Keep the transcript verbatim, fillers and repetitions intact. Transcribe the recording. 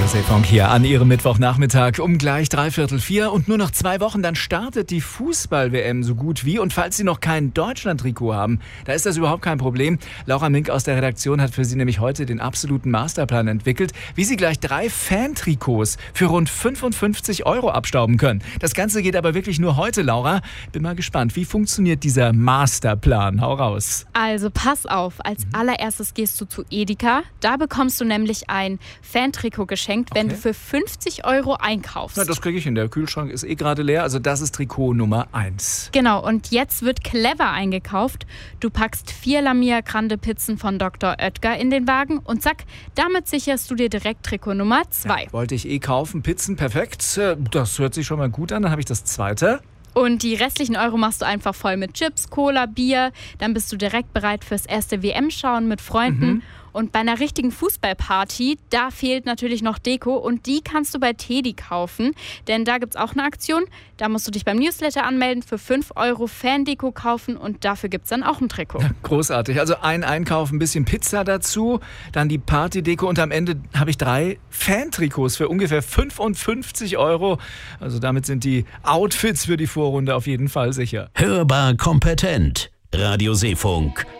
Seefunk hier an Ihrem Mittwochnachmittag um gleich dreiviertel vier und nur noch zwei Wochen, dann startet die Fußball-W M so gut wie. Und falls Sie noch kein Deutschland-Trikot haben, da ist das überhaupt kein Problem. Laura Mink aus der Redaktion hat für Sie nämlich heute den absoluten Masterplan entwickelt, wie Sie gleich drei Fan-Trikots für rund fünfundfünfzig Euro abstauben können. Das Ganze geht aber wirklich nur heute, Laura. Bin mal gespannt, wie funktioniert dieser Masterplan? Hau raus. Also pass auf, als allererstes gehst du zu Edeka. Da bekommst du nämlich ein Fan-Trikot geschenkt, wenn Okay. du für fünfzig Euro einkaufst. Na, das kriege ich hin. Der Kühlschrank ist eh gerade leer. Also das ist Trikot Nummer eins. Genau, und jetzt wird clever eingekauft. Du packst vier Lamia Grande Pizzen von Doktor Oetker in den Wagen und zack, damit sicherst du dir direkt Trikot Nummer zwei. Ja, wollte ich eh kaufen. Pizzen, perfekt. Das hört sich schon mal gut an. Dann habe ich das zweite. Und die restlichen Euro machst du einfach voll mit Chips, Cola, Bier. Dann bist du direkt bereit fürs erste W M-Schauen mit Freunden. Mhm. Und bei einer richtigen Fußballparty, da fehlt natürlich noch Deko. Und die kannst du bei Teddy kaufen. Denn da gibt es auch eine Aktion. Da musst du dich beim Newsletter anmelden, für fünf Euro Fan-Deko kaufen. Und dafür gibt es dann auch ein Trikot. Großartig. Also ein Einkauf, ein bisschen Pizza dazu, dann die Partydeko und am Ende habe ich drei Fan-Trikots für ungefähr fünfundfünfzig Euro. Also damit sind die Outfits für die Vorrunde auf jeden Fall sicher. Hörbar kompetent. Radio Seefunk.